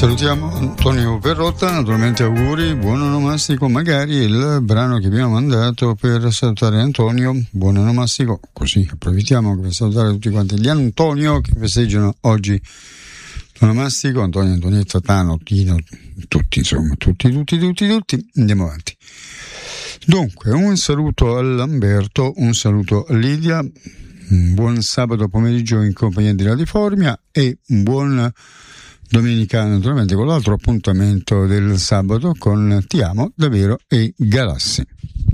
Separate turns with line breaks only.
Salutiamo Antonio Perrotta, naturalmente auguri, buon onomastico, magari il brano che abbiamo mandato per salutare Antonio, buon onomastico, così approfittiamo per salutare tutti quanti gli Antonio che festeggiano oggi l'onomastico, Antonio, Antonietta, Tano, Tino, tutti insomma, tutti, andiamo avanti. Dunque, un saluto a Lamberto, un saluto a Lidia, un buon sabato pomeriggio in compagnia di Radio Formia e un buon domenica naturalmente con l'altro appuntamento del sabato con Ti amo davvero e Galassi.